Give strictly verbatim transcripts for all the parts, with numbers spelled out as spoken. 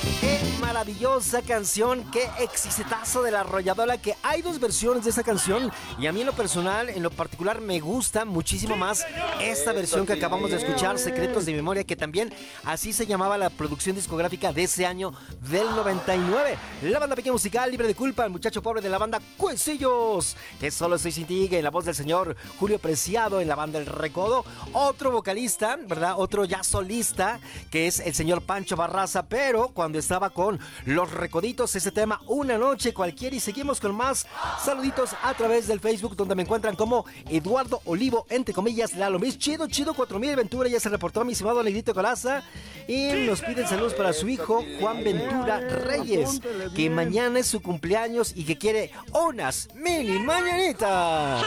Qué maravillosa canción, qué exitazo de la arrolladora, que hay dos versiones de esa canción y a mí en lo personal, en lo particular me gusta muchísimo más esta versión que acabamos de escuchar, Secretos de Memoria, que también así se llamaba la producción discográfica de ese año del noventa y nueve. La banda pequeña musical Libre de Culpa, el muchacho pobre de la banda Cuecillos, que solo estoy sin ti, en la voz del señor Julio Preciado, en la banda El Recodo, otro vocalista, ¿verdad? Otro ya solista, que es el señor Pancho Barraza, pero cuando estaba con Los Recoditos, ese tema Una Noche Cualquiera. Y seguimos con más saluditos a través del Facebook, donde me encuentran como Eduardo Olivo, entre comillas, Lalo Mis Chido, Chido cuatro mil Ventura, ya se reportó mi estimado Negrito Colaza, y nos piden saludos para su hijo Juan Ventura Reyes, que mañana es su cumpleaños y que quiere unas mini mañanitas.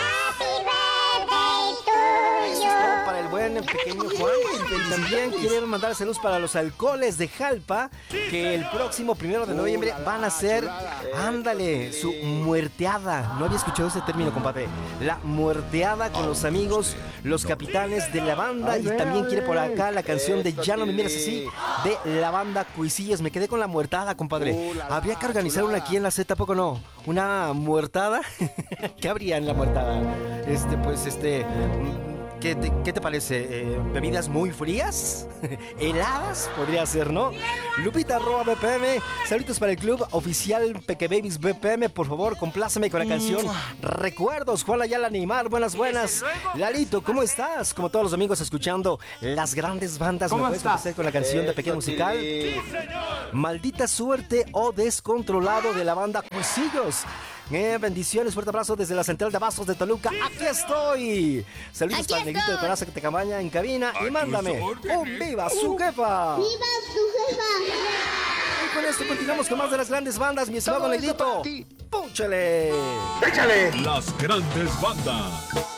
Para el buen pequeño Juan. Y también quieren mandar saludos para los alcoholes de Jalpa, que el próximo primero de noviembre van a hacer, ándale, su muerteada. No había escuchado ese término, compadre. La muerteada con los amigos, los capitanes de la banda. Y también quiere por acá la canción de Ya no me miras así, de la banda Cuisillos. Me quedé con la muertada, compadre. Habría que organizar una aquí en la Z, ¿a poco no? Una muertada. ¿Qué habría en la muertada? Este, pues, este... ¿Qué te, qué te parece? Eh, ¿Bebidas muy frías? ¿Heladas? Podría ser, ¿no? Lupita arroba B P M. Saludos para el club oficial Peque Babies B P M. Por favor, compláceme con la canción Recuerdos. Juan Ayala Neymar, buenas, buenas. Lalito, ¿cómo estás? Como todos los amigos escuchando las grandes bandas. ¿Me puedes empezar con la canción de Pequeño Musical? Maldita Suerte o Descontrolado, de la banda Cuisillos. Eh, bendiciones, fuerte abrazo desde la central de Abastos de Toluca. Aquí estoy. Saludos Aquí para el negrito de coraza que te campaña en cabina. Y mándame un viva su jefa. ¡Viva su jefa! Y con esto continuamos con más de las grandes bandas, mi estimado negrito. ¡Púchale! ¡Échale! Las grandes bandas.